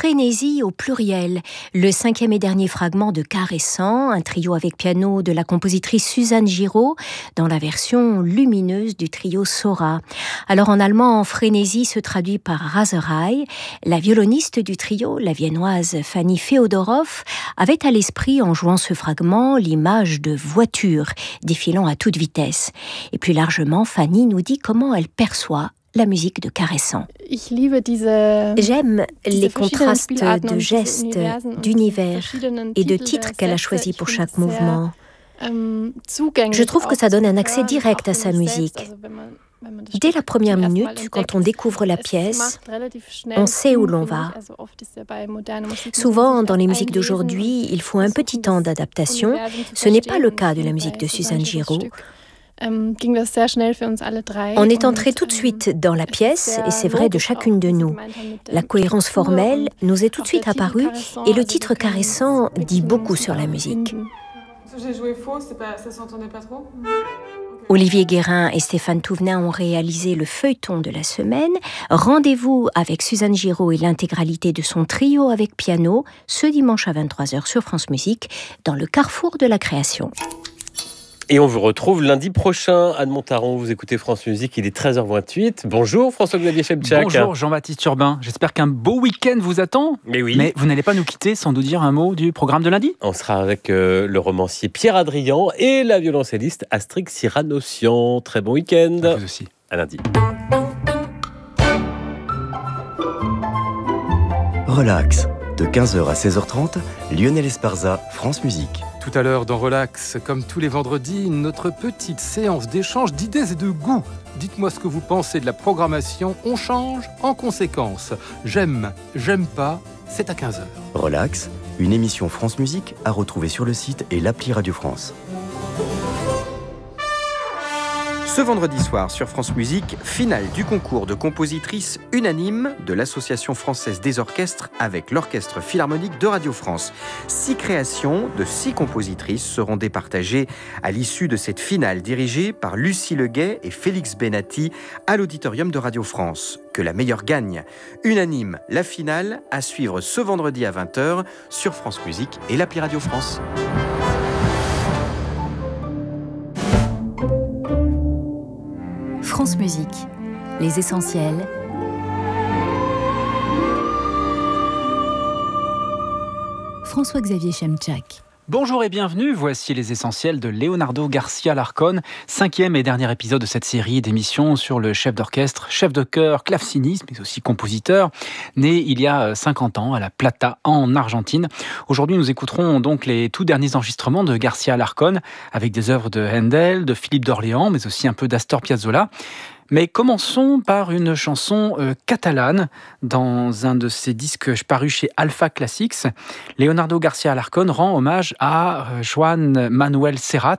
Frénésie au pluriel, le 5e et dernier fragment de Caressant, un trio avec piano de la compositrice Suzanne Giraud, dans la version lumineuse du trio Sora. Alors en allemand, Frénésie se traduit par Raserei. La violoniste du trio, la viennoise Fanny Féodorov, avait à l'esprit, en jouant ce fragment, l'image de voitures défilant à toute vitesse. Et plus largement, Fanny nous dit comment elle perçoit la musique de Caressant. J'aime les contrastes de gestes, d'univers et de titres qu'elle a choisis pour chaque mouvement. Je trouve que ça donne un accès direct à sa musique. Dès la première minute, quand on découvre la pièce, on sait où l'on va. Souvent, dans les musiques d'aujourd'hui, il faut un petit temps d'adaptation. Ce n'est pas le cas de la musique de Suzanne Giraud. On est entré tout de suite dans la pièce, et c'est vrai de chacune de nous. La cohérence formelle nous est tout de suite apparue, et le titre Caressant dit beaucoup sur la musique. J'ai joué faux, ça s'entendait pas trop. Olivier Guérin et Stéphane Touvenin ont réalisé le feuilleton de la semaine. Rendez-vous avec Suzanne Giraud et l'intégralité de son trio avec piano ce dimanche à 23h sur France Musique, dans le carrefour de la création. Et on vous retrouve lundi prochain. Anne Montaron, vous écoutez France Musique, il est 13h28. Bonjour François-Xavier Chemchak. Bonjour Jean-Baptiste Urbain. J'espère qu'un beau week-end vous attend. Mais oui. Mais vous n'allez pas nous quitter sans nous dire un mot du programme de lundi. On sera avec le romancier Pierre Adrian et la violoncelliste Astrid Siranossian. Très bon week-end. À vous aussi. À lundi. Relax. De 15h à 16h30, Lionel Esparza, France Musique. Tout à l'heure dans Relax, comme tous les vendredis, notre petite séance d'échange d'idées et de goûts. Dites-moi ce que vous pensez de la programmation, on change en conséquence. J'aime pas, c'est à 15h. Relax, une émission France Musique à retrouver sur le site et l'appli Radio France. Ce vendredi soir sur France Musique, finale du concours de compositrices unanime de l'Association française des orchestres avec l'Orchestre Philharmonique de Radio France. 6 créations de 6 compositrices seront départagées à l'issue de cette finale dirigée par Lucie Leguet et Félix Benatti à l'Auditorium de Radio France. Que la meilleure gagne. Unanime, la finale à suivre ce vendredi à 20h sur France Musique et l'appli Radio France. France Musique, les essentiels. François-Xavier Chemchak. Bonjour et bienvenue, voici les essentiels de Leonardo García Larcón, 5e et dernier épisode de cette série d'émissions sur le chef d'orchestre, chef de chœur, claveciniste, mais aussi compositeur, né il y a 50 ans à La Plata, en Argentine. Aujourd'hui, nous écouterons donc les tout derniers enregistrements de García Larcón, avec des œuvres de Handel, de Philippe d'Orléans, mais aussi un peu d'Astor Piazzolla. Mais commençons par une chanson catalane dans un de ses disques parus chez Alpha Classics. Leonardo García Larcón rend hommage à Joan Manuel Serrat,